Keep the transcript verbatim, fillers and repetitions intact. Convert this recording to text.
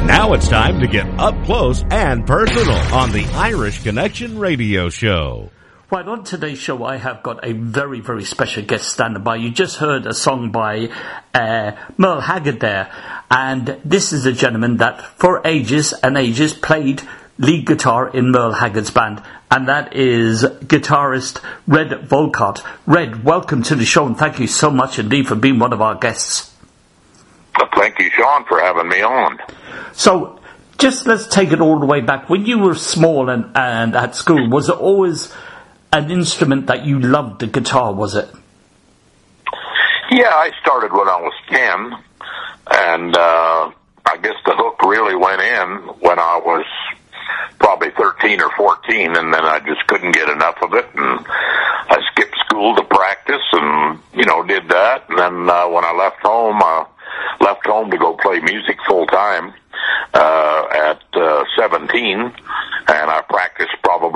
Now it's time to get up close and personal on the Irish Connection radio show. Right, on today's show, I have got a very, very special guest standing by. You just heard a song by uh, Merle Haggard there. And this is a gentleman that, for ages and ages, played lead guitar in Merle Haggard's band. And that is guitarist Red Volkott. Red, welcome to the show, and thank you so much indeed for being one of our guests. Thank you, Sean, for having me on. So, just let's take it all the way back. When you were small and, and at school, was it always an instrument that you loved, the guitar, was it? Yeah, I started when I was ten, and uh, I guess the hook really went in when I was probably thirteen or fourteen, and then I just couldn't get enough of it, and I skipped school to practice and, you know, did that, and then uh, when I left home, I left home to go play music full-time uh, at uh, seventeen, and I practiced probably